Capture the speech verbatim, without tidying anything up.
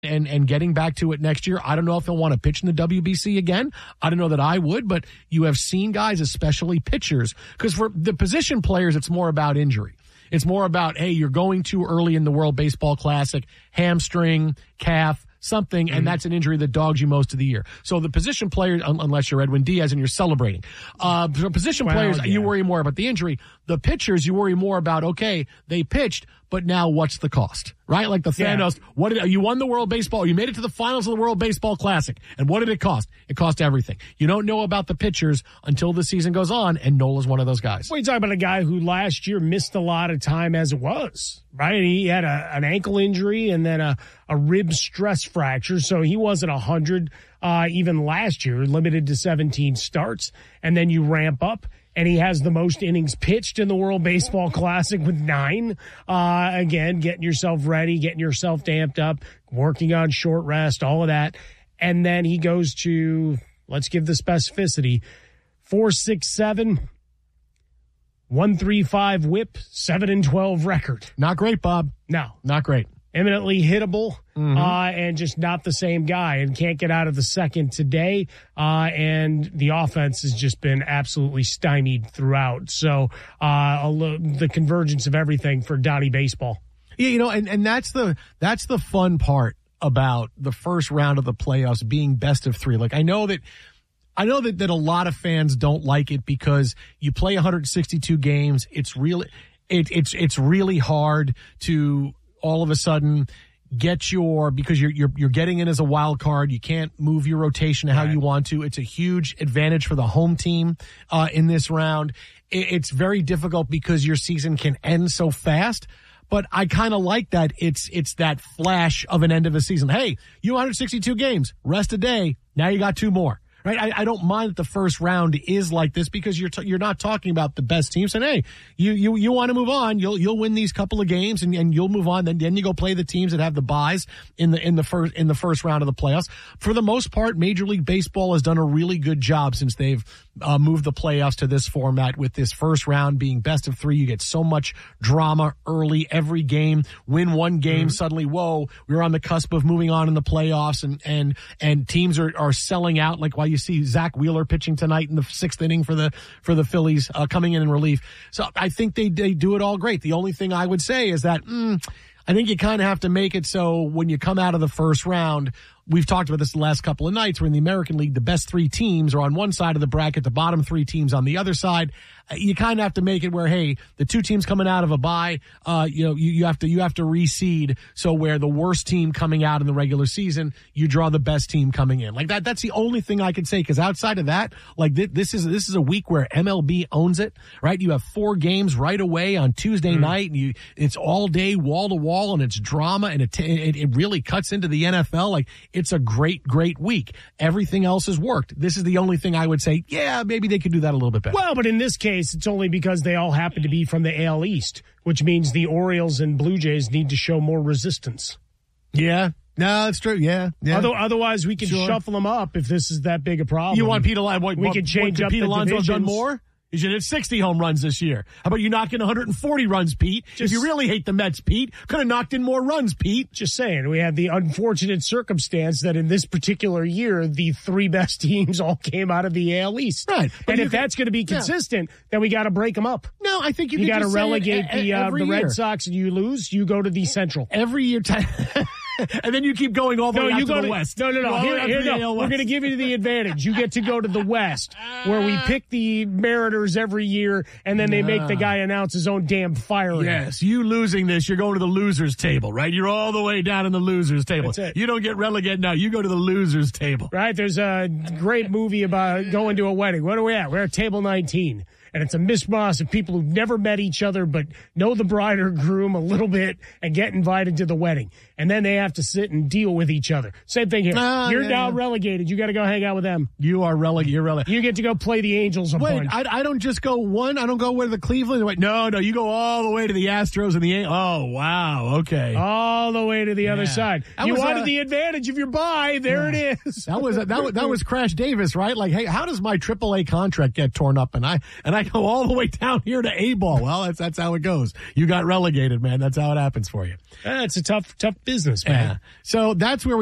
and, and getting back to it next year. I don't know if he'll want to pitch in the W B C again. I don't know that I would, but you have seen guys, especially pitchers, because for the position players, it's more about injury. It's more about, hey, you're going too early in the World Baseball Classic, hamstring, calf, something, and mm-hmm. that's an injury that dogs you most of the year. So the position players, un- unless you're Edwin Diaz and you're celebrating, uh, for position well, players, yeah. you worry more about the injury. The pitchers, you worry more about, okay, they pitched, but now what's the cost, right? Like the Thanos, yeah. what did, you won the World Baseball, you made it to the finals of the World Baseball Classic, and what did it cost? It cost everything. You don't know about the pitchers until the season goes on, and Nola's one of those guys. Well, you're talking about a guy who last year missed a lot of time as it was, right? He had a, an ankle injury and then a, a rib stress fracture, so he wasn't one hundred uh, even last year, limited to seventeen starts, and then you ramp up. And he has the most innings pitched in the World Baseball Classic with nine. Uh, again, getting yourself ready, getting yourself damped up, working on short rest, all of that. And then he goes to, let's give the specificity, four six seven, one three five whip, seven and twelve record. Not great, Bob. No. Not great. Eminently hittable, mm-hmm. uh, and just not the same guy, and can't get out of the second today. Uh, and the offense has just been absolutely stymied throughout. So, uh, lo- the convergence of everything for Donnie Baseball. Yeah, you know, and, and that's the, that's the fun part about the first round of the playoffs being best of three. Like, I know that, I know that, that a lot of fans don't like it because you play one hundred sixty-two games. It's really, it, it's, it's really hard to, all of a sudden get your, because you're, you're, you're getting in as a wild card. You can't move your rotation how right. you want to. It's a huge advantage for the home team, uh, in this round. It, it's very difficult because your season can end so fast. But I kind of like that. It's, it's that flash of an end of a season. Hey, you one hundred sixty-two games, rest a day. Now you got two more. Right, I, I don't mind that the first round is like this because you're t- you're not talking about the best teams. And hey, you you you want to move on, you'll you'll win these couple of games and, and you'll move on. Then then you go play the teams that have the buys in the in the first in the first round of the playoffs. For the most part, Major League Baseball has done a really good job since they've uh, moved the playoffs to this format. With this first round being best of three, you get so much drama early. Every game, win one game, mm-hmm. suddenly, whoa, we're on the cusp of moving on in the playoffs, and and and teams are are selling out. Like why you see Zach Wheeler pitching tonight in the sixth inning for the for the Phillies, uh, coming in in relief. So I think they they do it all great. The only thing I would say is that mm, I think you kind of have to make it so when you come out of the first round, we've talked about this the last couple of nights, where in the American League, the best three teams are on one side of the bracket, the bottom three teams on the other side. You kind of have to make it where, hey, the two teams coming out of a bye, uh, you know, you, you have to, you have to reseed. So where the worst team coming out in the regular season, you draw the best team coming in. Like that, that's the only thing I can say. Cause outside of that, like th- this is, this is a week where M L B owns it, right? You have four games right away on Tuesday mm. night, and you, it's all day wall to wall, and it's drama, and it, it, it really cuts into the N F L. Like it's a great, great week. Everything else has worked. This is the only thing I would say, yeah, maybe they could do that a little bit better. Well, but in this case, it's only because they all happen to be from the A L East, which means the Orioles and Blue Jays need to show more resistance. Yeah. No, that's true. Yeah. yeah. Although, otherwise, we can sure. shuffle them up if this is that big a problem. You want Pete Alonso? We what, could change what, up Pete the Alonso divisions. Done more? You should hit sixty home runs this year. How about you knock in one hundred forty runs, Pete? Just, if you really hate the Mets, Pete, could have knocked in more runs, Pete. Just saying, we had the unfortunate circumstance that in this particular year, the three best teams all came out of the A L East. Right. And if that's going to be consistent, yeah. then we got to break them up. No, I think you, you got to relegate a, a, the, uh, the Red year. Sox, and you lose, you go to the Central. Every year. T- And then you keep going all the no, way out you to go the to, West. No, no, no. Here, here, no. We're going to give you the advantage. You get to go to the West, where we pick the Mariners every year, and then they make the guy announce his own damn firing. Yes, you losing this, you're going to the losers table, right? You're all the way down in the losers table. That's it. You don't get relegated now. You go to the losers table. Right? There's a great movie about going to a wedding. What are we at? We're at table nineteen. And it's a mishmash of people who've never met each other but know the bride or groom a little bit and get invited to the wedding. And then they have to sit and deal with each other. Same thing here. Uh, you're yeah, now yeah. relegated. You got to go hang out with them. You are relegated. You're relegated. You get to go play the Angels a Wait, bunch. I, I don't just go one. I don't go with the Cleveland. Wait, no, no. You go all the way to the Astros and the Angels. Oh, wow. Okay. All the way to the yeah. other side. That you was, wanted uh, the advantage of your bye. There yeah. it is. That was that was that was Crash Davis, right? Like, hey, how does my triple A contract get torn up? And I and I got to go all the way down here to A ball. Well, that's that's how it goes. You got relegated, man. That's how it happens for you. Yeah, it's a tough, tough business, man. Yeah. So that's where we